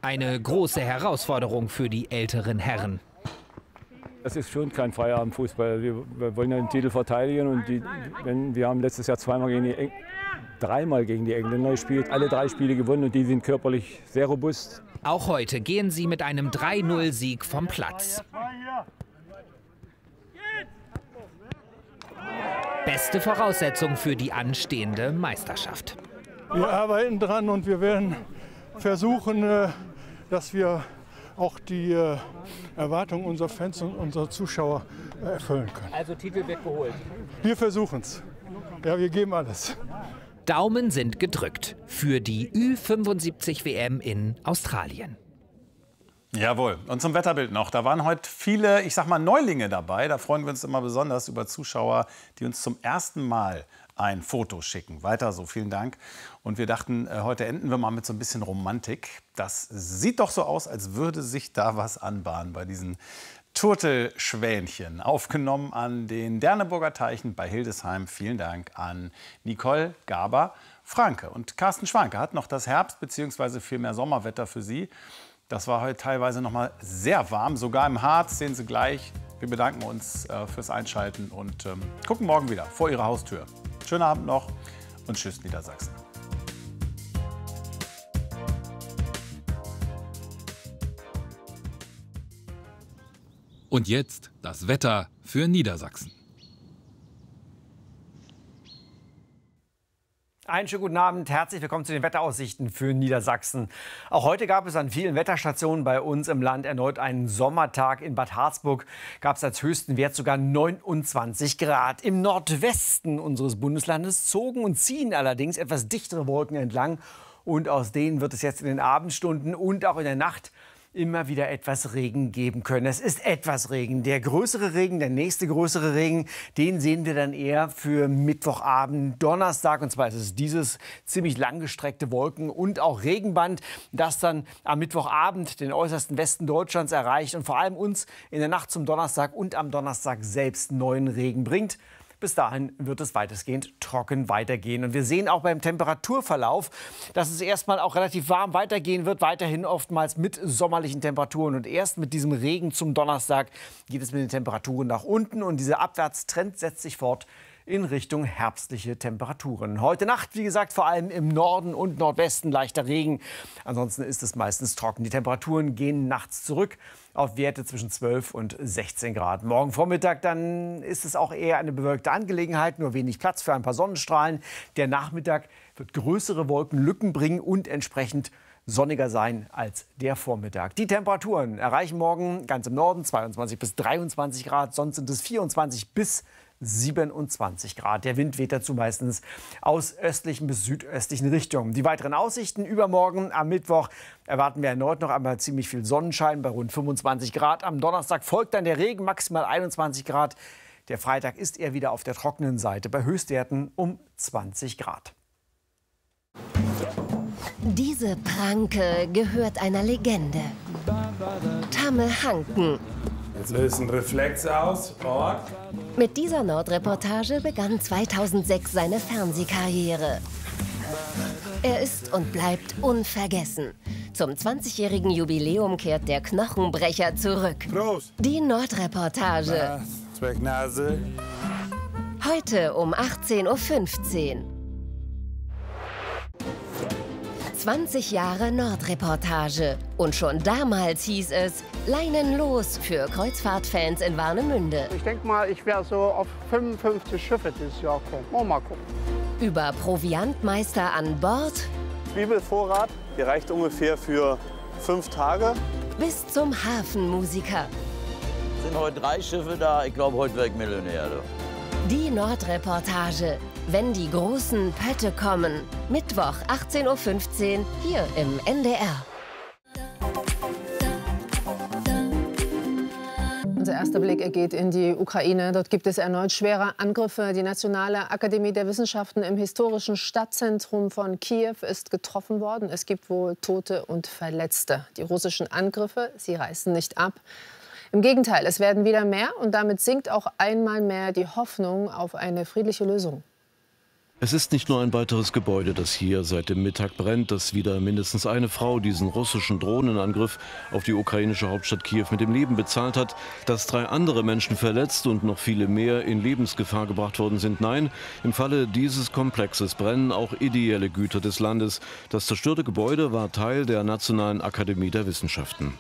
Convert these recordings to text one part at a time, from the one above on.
Eine große Herausforderung für die älteren Herren. Das ist schon kein Feierabendfußball. Wir wollen ja den Titel verteidigen und wir haben letztes Jahr dreimal gegen die Engländer gespielt, alle 3 Spiele gewonnen und die sind körperlich sehr robust. Auch heute gehen sie mit einem 3-0-Sieg vom Platz. Beste Voraussetzung für die anstehende Meisterschaft. Wir arbeiten dran und wir werden versuchen, dass wir auch die Erwartungen unserer Fans und unserer Zuschauer erfüllen können. Also Titel wird geholt. Wir versuchen es. Ja, wir geben alles. Daumen sind gedrückt für die Ü75-WM in Australien. Jawohl. Und zum Wetterbild noch. Da waren heute viele, ich sag mal, Neulinge dabei. Da freuen wir uns immer besonders über Zuschauer, die uns zum ersten Mal ein Foto schicken. Weiter so, vielen Dank. Und wir dachten, heute enden wir mal mit so ein bisschen Romantik. Das sieht doch so aus, als würde sich da was anbahnen bei diesen Turtelschwänchen. Aufgenommen an den Derneburger Teichen bei Hildesheim. Vielen Dank an Nicole Gaber-Franke. Und Carsten Schwanke hat noch das Herbst- bzw. vielmehr Sommerwetter für Sie. Das war heute teilweise noch mal sehr warm, sogar im Harz, sehen Sie gleich. Wir bedanken uns fürs Einschalten und gucken morgen wieder vor Ihrer Haustür. Schönen Abend noch und tschüss Niedersachsen. Und jetzt das Wetter für Niedersachsen. Einen schönen guten Abend, herzlich willkommen zu den Wetteraussichten für Niedersachsen. Auch heute gab es an vielen Wetterstationen bei uns im Land erneut einen Sommertag. In Bad Harzburg gab es als höchsten Wert sogar 29 Grad. Im Nordwesten unseres Bundeslandes zogen und ziehen allerdings etwas dichtere Wolken entlang. Und aus denen wird es jetzt in den Abendstunden und auch in der Nacht immer wieder etwas Regen geben können. Es ist etwas Regen. Der größere Regen, der nächste größere Regen, den sehen wir dann eher für Mittwochabend, Donnerstag. Und zwar ist es dieses ziemlich langgestreckte Wolken- und auch Regenband, das dann am Mittwochabend den äußersten Westen Deutschlands erreicht und vor allem uns in der Nacht zum Donnerstag und am Donnerstag selbst neuen Regen bringt. Bis dahin wird es weitestgehend trocken weitergehen. Und wir sehen auch beim Temperaturverlauf, dass es erstmal auch relativ warm weitergehen wird. Weiterhin oftmals mit sommerlichen Temperaturen. Und erst mit diesem Regen zum Donnerstag geht es mit den Temperaturen nach unten. Und dieser Abwärtstrend setzt sich fort in Richtung herbstliche Temperaturen. Heute Nacht, wie gesagt, vor allem im Norden und Nordwesten leichter Regen. Ansonsten ist es meistens trocken. Die Temperaturen gehen nachts zurück auf Werte zwischen 12 und 16 Grad. Morgen Vormittag dann ist es auch eher eine bewölkte Angelegenheit, nur wenig Platz für ein paar Sonnenstrahlen. Der Nachmittag wird größere Wolkenlücken bringen und entsprechend sonniger sein als der Vormittag. Die Temperaturen erreichen morgen ganz im Norden 22 bis 23 Grad, sonst sind es 24 bis 27 Grad. Der Wind weht dazu meistens aus östlichen bis südöstlichen Richtungen. Die weiteren Aussichten: Übermorgen am Mittwoch erwarten wir erneut noch einmal ziemlich viel Sonnenschein bei rund 25 Grad. Am Donnerstag folgt dann der Regen, maximal 21 Grad. Der Freitag ist eher wieder auf der trockenen Seite bei Höchstwerten um 20 Grad. Diese Pranke gehört einer Legende. Tamme Hanken. Jetzt löst ein Reflex aus. Ort. Mit dieser Nordreportage begann 2006 seine Fernsehkarriere. Er ist und bleibt unvergessen. Zum 20-jährigen Jubiläum kehrt der Knochenbrecher zurück. Prost. Die Nordreportage. Zwecknase. Heute um 18:15 Uhr. 20 Jahre Nordreportage. Und schon damals hieß es, Leinen los für Kreuzfahrtfans in Warnemünde. Ich denke mal, ich werde so auf 55 Schiffe dieses Jahr kommen. Mal gucken. Über Proviantmeister an Bord. Zwiebelvorrat, der reicht ungefähr für 5 Tage. Bis zum Hafenmusiker. Es sind heute 3 Schiffe da. Ich glaube, heute werde ich Millionär. Die Nordreportage. Wenn die großen Pötte kommen. Mittwoch 18:15 Uhr hier im NDR. Unser erster Blick geht in die Ukraine. Dort gibt es erneut schwere Angriffe. Die Nationale Akademie der Wissenschaften im historischen Stadtzentrum von Kiew ist getroffen worden. Es gibt wohl Tote und Verletzte. Die russischen Angriffe, sie reißen nicht ab. Im Gegenteil, es werden wieder mehr und damit sinkt auch einmal mehr die Hoffnung auf eine friedliche Lösung. Es ist nicht nur ein weiteres Gebäude, das hier seit dem Mittag brennt, dass wieder mindestens eine Frau diesen russischen Drohnenangriff auf die ukrainische Hauptstadt Kiew mit dem Leben bezahlt hat, dass 3 andere Menschen verletzt und noch viele mehr in Lebensgefahr gebracht worden sind. Nein, im Falle dieses Komplexes brennen auch ideelle Güter des Landes. Das zerstörte Gebäude war Teil der Nationalen Akademie der Wissenschaften.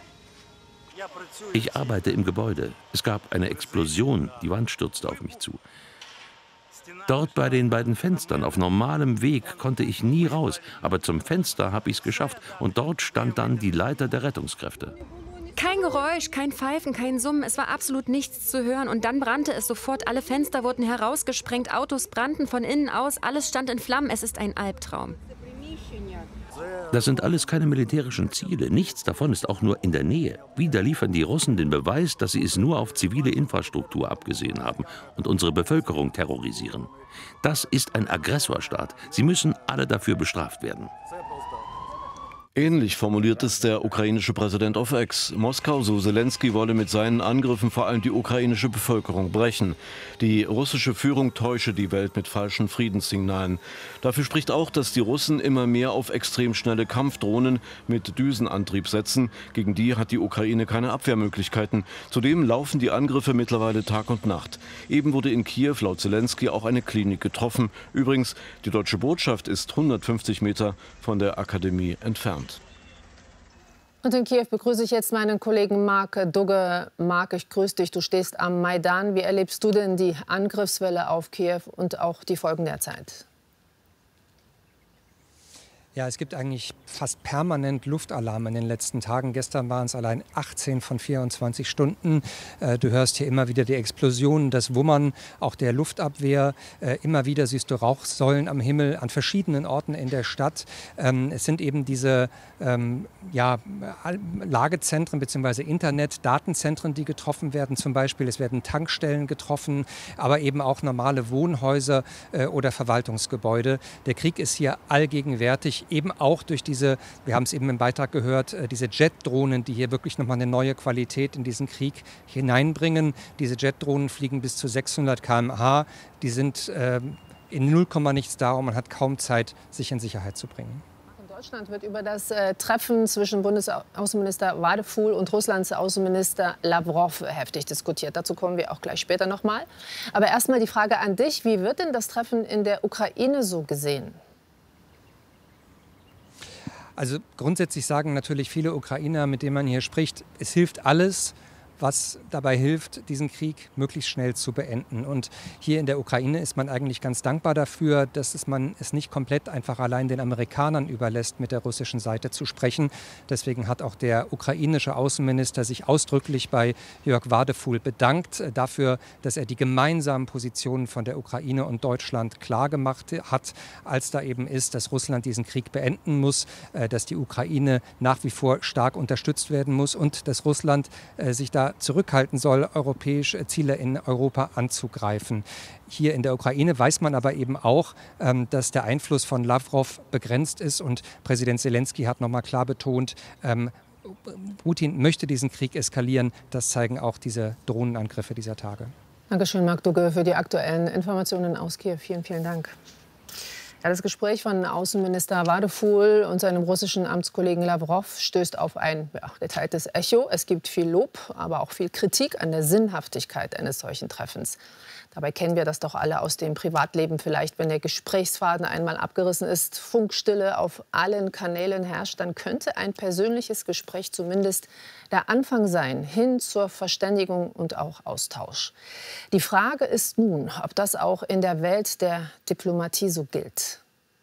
Ich arbeite im Gebäude. Es gab eine Explosion, die Wand stürzte auf mich zu. Dort bei den beiden Fenstern auf normalem Weg konnte ich nie raus, aber zum Fenster habe ich es geschafft und dort stand dann die Leiter der Rettungskräfte. Kein Geräusch, kein Pfeifen, kein Summen, es war absolut nichts zu hören und dann brannte es sofort, alle Fenster wurden herausgesprengt, Autos brannten von innen aus, alles stand in Flammen, es ist ein Albtraum. Das sind alles keine militärischen Ziele, nichts davon ist auch nur in der Nähe. Wieder liefern die Russen den Beweis, dass sie es nur auf zivile Infrastruktur abgesehen haben und unsere Bevölkerung terrorisieren. Das ist ein Aggressorstaat. Sie müssen alle dafür bestraft werden. Ähnlich formuliert es der ukrainische Präsident auf X. Moskau, so Zelensky, wolle mit seinen Angriffen vor allem die ukrainische Bevölkerung brechen. Die russische Führung täusche die Welt mit falschen Friedenssignalen. Dafür spricht auch, dass die Russen immer mehr auf extrem schnelle Kampfdrohnen mit Düsenantrieb setzen. Gegen die hat die Ukraine keine Abwehrmöglichkeiten. Zudem laufen die Angriffe mittlerweile Tag und Nacht. Eben wurde in Kiew laut Zelensky auch eine Klinik getroffen. Übrigens, die deutsche Botschaft ist 150 Meter von der Akademie entfernt. Und in Kiew begrüße ich jetzt meinen Kollegen Mark Dugge. Mark, ich grüße dich. Du stehst am Maidan. Wie erlebst du denn die Angriffswelle auf Kiew und auch die Folgen der Zeit? Ja, es gibt eigentlich fast permanent Luftalarm in den letzten Tagen. Gestern waren es allein 18 von 24 Stunden. Du hörst hier immer wieder die Explosionen, das Wummern, auch der Luftabwehr. Immer wieder siehst du Rauchsäulen am Himmel an verschiedenen Orten in der Stadt. Es sind eben diese Lagezentren bzw. Internet-Datenzentren, die getroffen werden. Zum Beispiel, es werden Tankstellen getroffen, aber eben auch normale Wohnhäuser oder Verwaltungsgebäude. Der Krieg ist hier allgegenwärtig. Eben auch durch diese, wir haben es eben im Beitrag gehört, diese Jetdrohnen, die hier wirklich nochmal eine neue Qualität in diesen Krieg hineinbringen. Diese Jetdrohnen fliegen bis zu 600 km/h. Die sind in 0, nichts da und man hat kaum Zeit, sich in Sicherheit zu bringen. In Deutschland wird über das Treffen zwischen Bundesaußenminister Wadefuhl und Russlands Außenminister Lavrov heftig diskutiert. Dazu kommen wir auch gleich später noch mal. Aber erst mal die Frage an dich. Wie wird denn das Treffen in der Ukraine so gesehen? Also grundsätzlich sagen natürlich viele Ukrainer, mit denen man hier spricht, es hilft alles, was dabei hilft, diesen Krieg möglichst schnell zu beenden. Und hier in der Ukraine ist man eigentlich ganz dankbar dafür, dass man es nicht komplett einfach allein den Amerikanern überlässt, mit der russischen Seite zu sprechen. Deswegen hat auch der ukrainische Außenminister sich ausdrücklich bei Jörg Wadefuhl bedankt dafür, dass er die gemeinsamen Positionen von der Ukraine und Deutschland klar gemacht hat, als da eben ist, dass Russland diesen Krieg beenden muss, dass die Ukraine nach wie vor stark unterstützt werden muss und dass Russland sich da zurückhalten soll, europäische Ziele in Europa anzugreifen. Hier in der Ukraine weiß man aber eben auch, dass der Einfluss von Lavrov begrenzt ist und Präsident Zelensky hat noch mal klar betont, Putin möchte diesen Krieg eskalieren. Das zeigen auch diese Drohnenangriffe dieser Tage. Dankeschön, Mark Dugge, für die aktuellen Informationen aus Kiew. Vielen, vielen Dank. Ja, das Gespräch von Außenminister Wadefuhl und seinem russischen Amtskollegen Lavrov stößt auf ein geteiltes Echo. Es gibt viel Lob, aber auch viel Kritik an der Sinnhaftigkeit eines solchen Treffens. Dabei kennen wir das doch alle aus dem Privatleben. Vielleicht, wenn der Gesprächsfaden einmal abgerissen ist, Funkstille auf allen Kanälen herrscht, dann könnte ein persönliches Gespräch zumindest der Anfang sein, hin zur Verständigung und auch Austausch. Die Frage ist nun, ob das auch in der Welt der Diplomatie so gilt.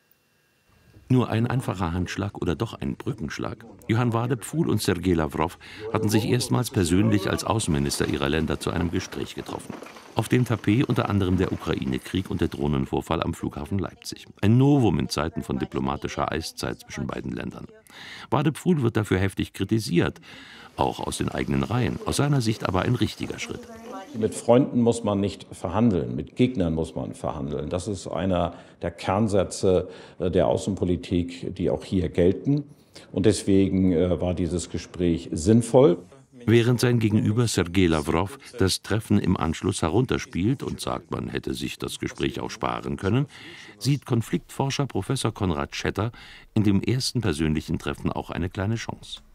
Nur ein einfacher Handschlag oder doch ein Brückenschlag? Johann Wadefuhl und Sergei Lavrov hatten sich erstmals persönlich als Außenminister ihrer Länder zu einem Gespräch getroffen. Auf dem Tapet unter anderem der Ukraine-Krieg und der Drohnenvorfall am Flughafen Leipzig. Ein Novum in Zeiten von diplomatischer Eiszeit zwischen beiden Ländern. Wadefuhl wird dafür heftig kritisiert, auch aus den eigenen Reihen. Aus seiner Sicht aber ein richtiger Schritt. Mit Freunden muss man nicht verhandeln, mit Gegnern muss man verhandeln. Das ist einer der Kernsätze der Außenpolitik, die auch hier gelten. Und deswegen war dieses Gespräch sinnvoll. Während sein Gegenüber Sergei Lawrow das Treffen im Anschluss herunterspielt und sagt, man hätte sich das Gespräch auch sparen können, sieht Konfliktforscher Professor Konrad Schetter in dem ersten persönlichen Treffen auch eine kleine Chance.